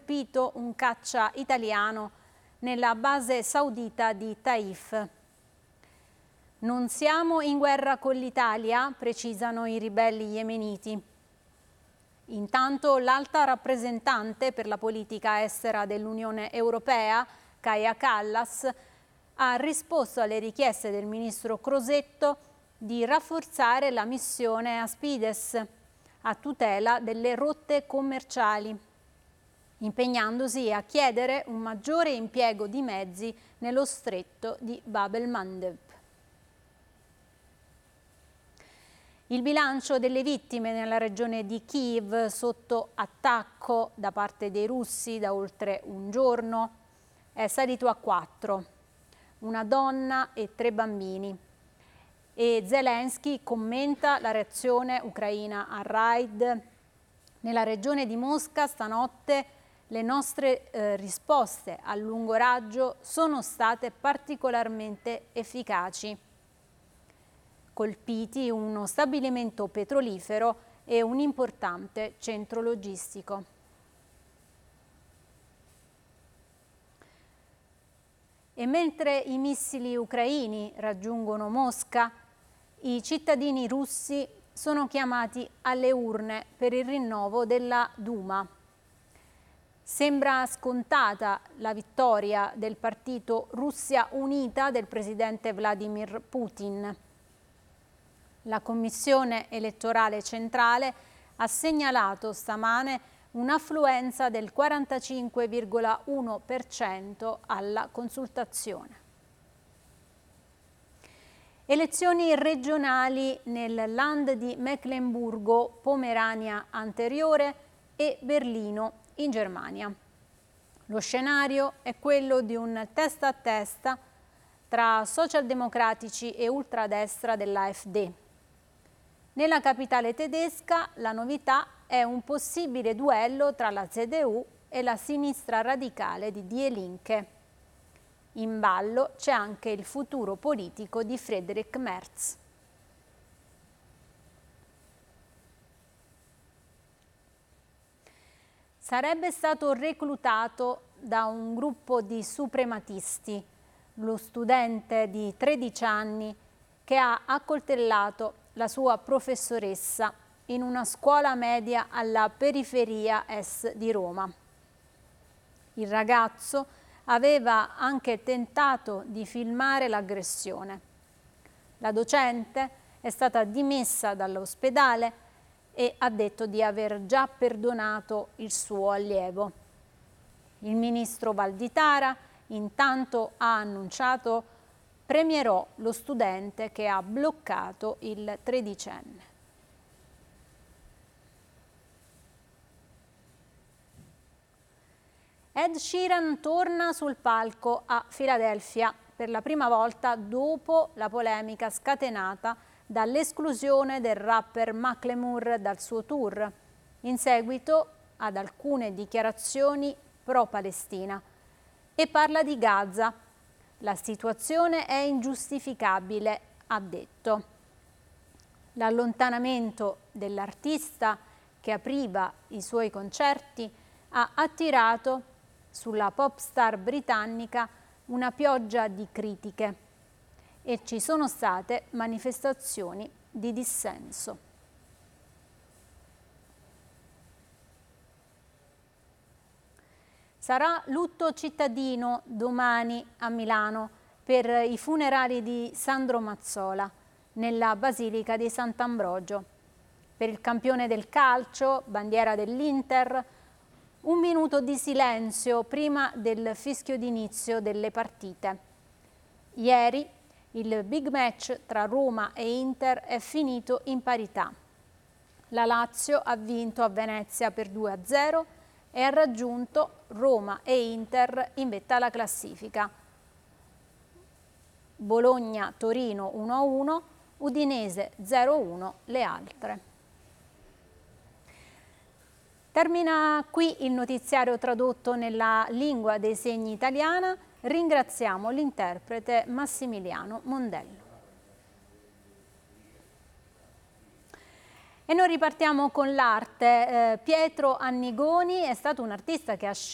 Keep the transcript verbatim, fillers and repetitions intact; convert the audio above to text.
colpito un caccia italiano nella base saudita di Taif. Non siamo in guerra con l'Italia, precisano i ribelli yemeniti. Intanto l'alta rappresentante per la politica estera dell'Unione Europea, Kaja Kallas, ha risposto alle richieste del ministro Crosetto di rafforzare la missione Aspides a tutela delle rotte commerciali, impegnandosi a chiedere un maggiore impiego di mezzi nello stretto di Bab el-Mandeb. Il bilancio delle vittime nella regione di Kiev sotto attacco da parte dei russi da oltre un giorno è salito a quattro, una donna e tre bambini. E Zelensky commenta la reazione ucraina al raid. Nella regione di Mosca stanotte le nostre eh, risposte a lungo raggio sono state particolarmente efficaci. Colpiti uno stabilimento petrolifero e un importante centro logistico. E mentre i missili ucraini raggiungono Mosca, i cittadini russi sono chiamati alle urne per il rinnovo della Duma. Sembra scontata la vittoria del partito Russia Unita del presidente Vladimir Putin. La Commissione elettorale centrale ha segnalato stamane un'affluenza del quarantacinque virgola uno per cento alla consultazione. Elezioni regionali nel Land di Mecklenburgo, Pomerania Anteriore e Berlino in Germania. Lo scenario è quello di un testa a testa tra socialdemocratici e ultradestra dell'A F D. Nella capitale tedesca la novità è un possibile duello tra la C D U e la sinistra radicale di Die Linke. In ballo c'è anche il futuro politico di Friedrich Merz. Sarebbe stato reclutato da un gruppo di suprematisti, lo studente di tredici anni che ha accoltellato la sua professoressa in una scuola media alla periferia est di Roma. Il ragazzo aveva anche tentato di filmare l'aggressione. La docente è stata dimessa dall'ospedale e ha detto di aver già perdonato il suo allievo. Il ministro Valditara intanto ha annunciato: premierò lo studente che ha bloccato il tredicenne. Ed Sheeran torna sul palco a Filadelfia per la prima volta dopo la polemica scatenata dall'esclusione del rapper Macklemore dal suo tour, in seguito ad alcune dichiarazioni pro-Palestina, e parla di Gaza. La situazione è ingiustificabile, ha detto. L'allontanamento dell'artista che apriva i suoi concerti ha attirato sulla pop star britannica una pioggia di critiche e ci sono state manifestazioni di dissenso. Sarà lutto cittadino domani a Milano per i funerali di Sandro Mazzola nella Basilica di Sant'Ambrogio. Per il campione del calcio, bandiera dell'Inter, un minuto di silenzio prima del fischio d'inizio delle partite. Ieri il big match tra Roma e Inter è finito in parità. La Lazio ha vinto a Venezia per due a zero e ha raggiunto Roma e Inter in vetta alla classifica. Bologna-Torino uno a uno, Udinese zero a uno le altre. Termina qui il notiziario tradotto nella lingua dei segni italiana. Ringraziamo l'interprete Massimiliano Mondello. E noi ripartiamo con l'arte. Eh, Pietro Annigoni è stato un artista che ha scelto